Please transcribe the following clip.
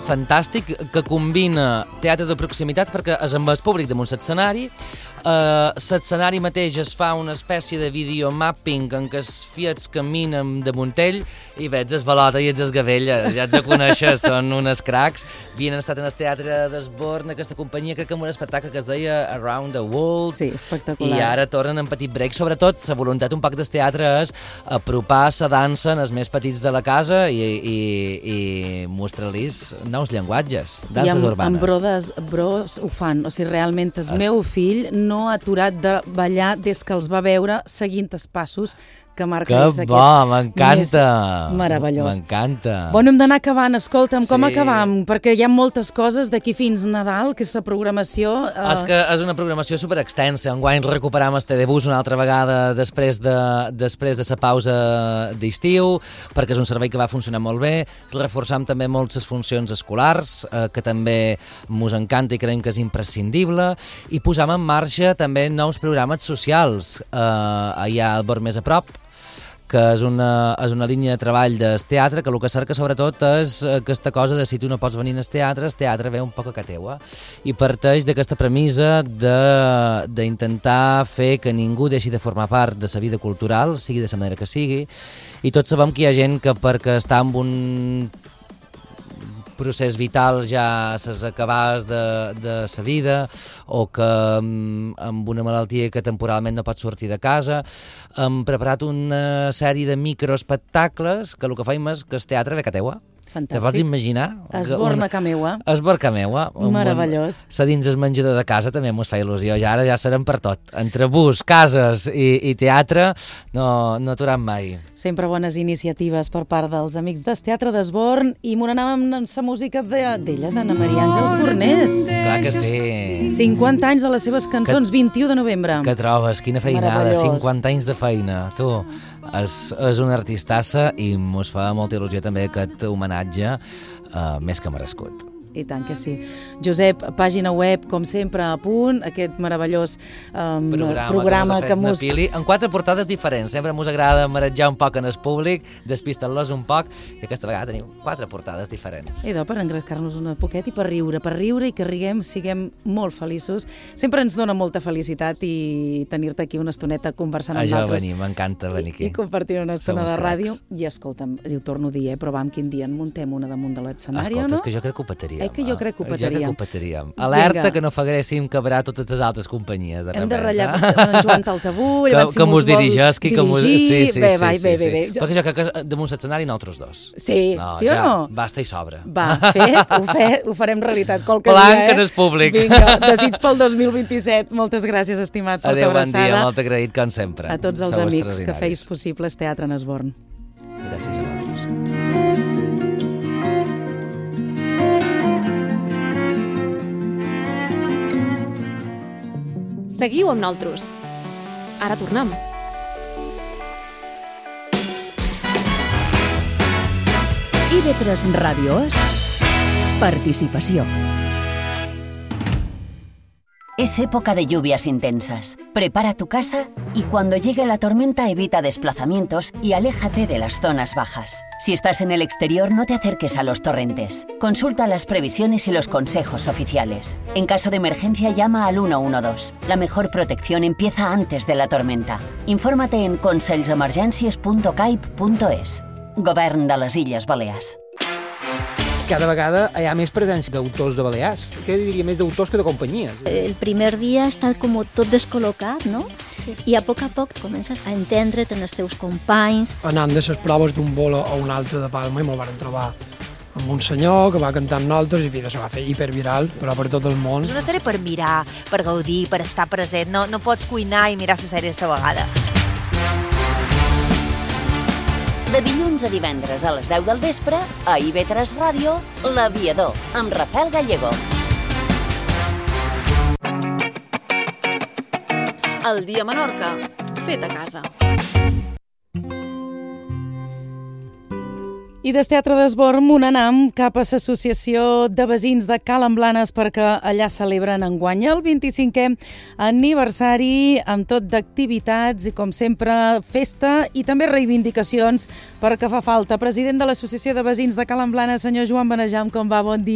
fantàstic que combina teatre de proximitat perquè és amb el públic damunt l'escenari. L'escenari mateix es fa una espècie de videomapping en què els fiets caminen damunt ell i veig el Balota i els Gavella, ja ets a conèixer, són unes cracs. Havien estat en el teatre d'Esborn, aquesta companyia, crec que en un espectacle que es deia Around the World. Sí, espectacular. I ara tornen en petit break. Sobretot, la voluntat un poc del teatre és apropar la dansa als més petits de la casa i mostrar-los nous llenguatges, danses urbanes. I amb bros ho fan, o sigui, realment el meu fill no ha aturat de ballar des que els va veure seguint els passos que marca ells aquest. Que bo, m'encanta. Meravellós. M'encanta. Bueno, hem d'anar acabant, escolta'm, com Sí. acabam? Perquè hi ha moltes coses d'aquí fins Nadal, que és la programació... És que és una programació superextensa. Enguany recuperam el TDBus una altra vegada després de la pausa d'estiu, perquè és un servei que va funcionar molt bé. Reforçam també molt les funcions escolars, que també mos encanta i creiem que és imprescindible, i posam en marxa també nous programes socials. Hi ha el Bord Més a Prop, que és una línia de treball del teatre que el que cerca sobretot és aquesta cosa de si tu no pots venir al teatre, el teatre ve un poc a casa teua, i parteix d'aquesta premissa d'intentar fer que ningú deixi de formar part de la vida cultural, sigui de la manera que sigui, i tots sabem que hi ha gent que perquè està en un procés vital ja a les acabades de sa vida o que amb una malaltia que temporalment no pot sortir de casa. Hem preparat una sèrie de microespectacles que el que faim és que el teatre ve a casa teua. Fantàstic. Te pots imaginar? Esborn a Cameua. Esborn a Cameua. Meravellós. Sa dins el menjador de casa també mos fa il·lusió. Ja ara ja serem per tot. Entre bus, cases i teatre no aturam mai. Sempre bones iniciatives per part dels amics del Teatre d'Esborn, i m'ho anàvem amb la música d'ella, d'Anna Maria Àngels Gornés. Clar que sí. 50 anys de les seves cançons, 21 de novembre. Que trobes? Quina feinada, Meravellós. 50 anys de feina. Tu, és una artistassa i mos fa molta il·lusió també aquest homenatge més que merescut. I tant que sí. Josep, pàgina web, com sempre, a punt, aquest meravellós programa que mos... Pili, en 4 portades diferents. Sempre mos agrada marejar un poc en el públic, despistar-los un poc, i aquesta vegada tenim 4 portades diferents. Idò, per engrescar-nos una poquet i per riure i que riguem, siguem molt feliços. Sempre ens dona molta felicitat i tenir-te aquí una estoneta conversant amb nosaltres. Venir, m'encanta venir aquí. I compartir una estona Som de ràdio. cracs. I escolta'm, ho torno a dir, però vam, quin dia en muntem una damunt de l'escenari, Escolta, o no? és que jo crec que ho petaríem. Que jo crec que ho petaríem. Alerta Vinga. que no faguéssim cabrar totes les altres companyies. Hem de ratllar en Joan Taltabú, que mos dirigisqui, que mos... Sí. Bé. Perquè jo crec que damunt l'escenari nosaltres dos. Sí, sí o no? Basta i sobra. Va, ho farem realitat qualque Blanc dia, en el públic. Vinga, desig pel 2027. Moltes gràcies, estimat. Forta Adéu, bon abraçada. dia, molt agraït com sempre. A tots els Sou amics que extraordinaris. feis possible el Teatre en Esborn. Gràcies a vosaltres. Seguiu amb nosaltres. Ara tornem. IB3 Ràdio és participació. Es época de lluvias intensas. Prepara tu casa y cuando llegue la tormenta evita desplazamientos y aléjate de las zonas bajas. Si estás en el exterior, no te acerques a los torrentes. Consulta las previsiones y los consejos oficiales. En caso de emergencia, llama al 112. La mejor protección empieza antes de la tormenta. Infórmate en conselsemergències.caip.es. Govern de les Illes Balears. Cada vegada hi ha més presència d'autors de Balears. Què diria, més d'autors que de companyies. El primer dia està com tot descol·locat, no? Sí. I a poc comences a entendre't en els teus companys. Anant de les proves d'un bolo a un altre de Palma i me'l van trobar amb un senyor que va cantar amb nosaltres i se va fer hiperviral, però per tot el món. És una sèrie per mirar, per gaudir, per estar present. No pots cuinar i mirar la sèrie a la vegada. De dilluns a divendres a les 10 del vespre, a IB3 Ràdio, L'Aviador, amb Rafael Gallego. El dia a Menorca, fet a casa. I del Teatre d'Esborn anam cap a l'Associació de Veïns de Cala en Blanes perquè allà celebren enguany el 25è aniversari amb tot d'activitats i, com sempre, festa i també reivindicacions perquè fa falta. President de l'Associació de Veïns de Cala en Blanes, senyor Joan Benejam, com va? Bon dia.